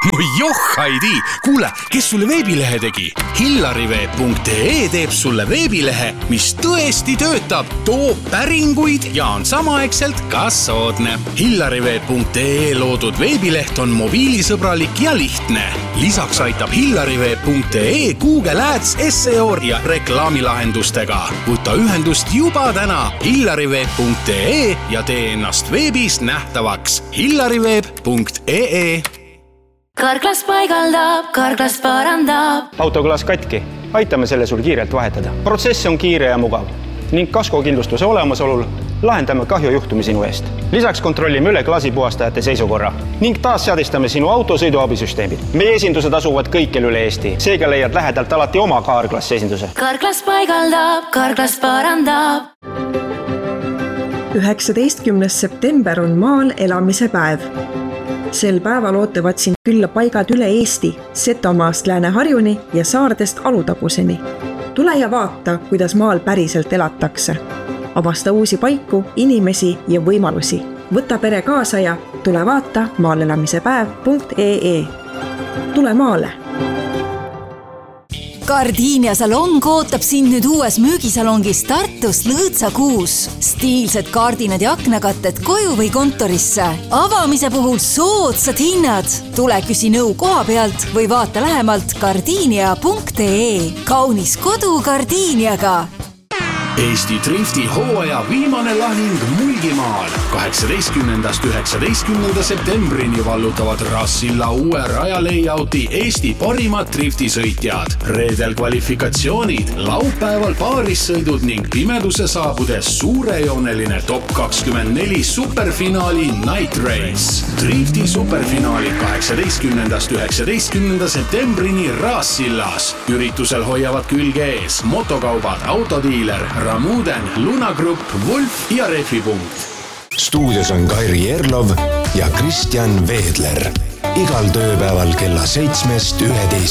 No joh, Heidi! Kuule, kes sulle veebilehe tegi? Hillariveeb.ee teeb sulle veebilehe, mis tõesti töötab, toob päringuid ja on samaaegselt ka soodne. Hillariveeb.ee loodud veebileht on mobiilisõbralik ja lihtne. Lisaks aitab Hillariveeb.ee Google Ads, SEO ja reklaamilahendustega. Võta ühendust juba täna Hillariveeb.ee ja tee ennast veebis nähtavaks. Hillariveeb.ee Karklas paigaldab, Karklas parandab. Autoklaas katki. Aitame selle sul kiirelt vahetada. Protsess on kiire ja mugav ning kaskokindlustuse olemasolul lahendame kahjujuhtumi sinu eest. Lisaks kontrollime üle klaasipuhastajate seisukorra ning taas seadistame sinu auto sõiduabisüsteemid. Meie esindused asuvad kõikjal üle Eesti. Seega leiad lähedalt alati oma Karklas esinduse. Karklas paigaldab, Karklas parandab. 19. september on maal elamise päev. Sel päeval ootavad sind külla paigad üle Eesti, Setomaast Lääne-Harjuni ja Saardest Alutaguseni. Tule ja vaata, kuidas maal päriselt elatakse. Avasta uusi paiku, inimesi ja võimalusi. Võta pere kaasa ja tule vaata maalelamisepäev.ee. Tule maale! Gardinia salong ootab sind nüüd uues müügisalongis Tartus Lõõtsakuus. Stiilsed kardinad ja aknakatted koju või kontorisse. Avamise puhul soodsad hinnad. Tule küsi nõu koha pealt või vaata lähemalt gardinia.ee. Kaunis kodu Gardiniaga. Eesti Drifti hooaja viimane lahing Mulgimaal. 18.–19. septembrini vallutavad Rassilla uue rajalayouti Eesti parimad driftisõitjad. Reedel kvalifikatsioonid, laupäeval paarissõidud ning pimeduse saabudes suurejooneline top 24 superfinaali Night Race. Drifti superfinaali 18.–19. septembrini Rassillas. Üritusel hoiavad külge ees motokaubad, autodiiler, Ramuden, Luna Grupp, Wolf ja Refi.punkt. Stuudios on Kairi Erlov ja Kristjan Veedler. Igal tööpäeval kella 7-11.